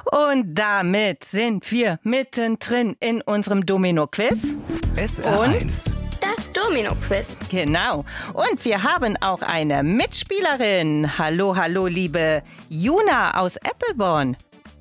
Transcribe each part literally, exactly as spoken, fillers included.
Und damit sind wir mittendrin in unserem Domino-Quiz. S R eins. Das Domino-Quiz. Genau. Und wir haben auch eine Mitspielerin. Hallo, hallo, liebe Juna aus Eppelborn.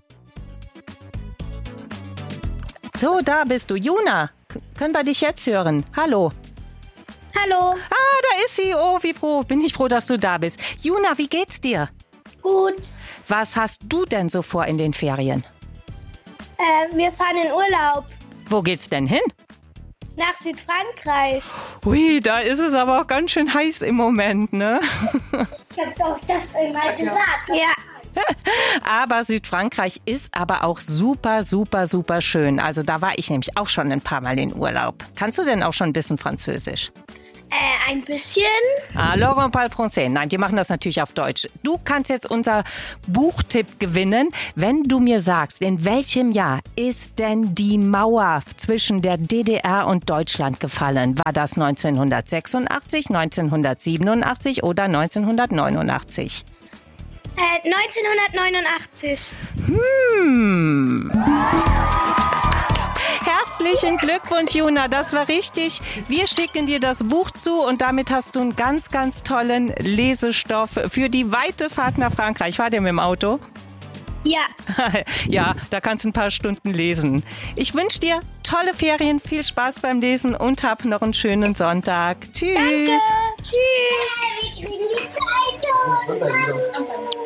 So, da bist du. Juna, k- können wir dich jetzt hören? Hallo. Hallo. Ah, da ist sie. Oh, wie froh. Bin ich froh, dass du da bist. Juna, wie geht's dir? Gut. Was hast du denn so vor in den Ferien? Äh, wir fahren in Urlaub Wo geht's denn hin? nach Südfrankreich. Hui, da ist es aber auch ganz schön heiß im Moment, ne? Ich hab doch das einmal gesagt. Ja. Aber Südfrankreich ist aber auch super, super, super schön. Also da war ich nämlich auch schon ein paar Mal in Urlaub. Kannst du denn auch schon ein bisschen Französisch? Äh, ein bisschen. Alors on parle français. Nein, die machen das natürlich auf Deutsch. Du kannst jetzt unser Buchtipp gewinnen, wenn du mir sagst, in welchem Jahr ist denn die Mauer zwischen der D D R und Deutschland gefallen? War das neunzehnhundertsechsundachtzig, neunzehnhundertsiebenundachtzig oder neunzehnhundertneunundachtzig? Äh, neunzehnhundertneunundachtzig. Hm. Herzlichen Glückwunsch, Juna, das war richtig. Wir schicken dir das Buch zu und damit hast du einen ganz, ganz tollen Lesestoff für die weite Fahrt nach Frankreich. War der mit dem Auto? Ja. Ja, da kannst du ein paar Stunden lesen. Ich wünsche dir tolle Ferien, viel Spaß beim Lesen und hab noch einen schönen Sonntag. Tschüss. Danke. Tschüss. Wir kriegen die Zeitung.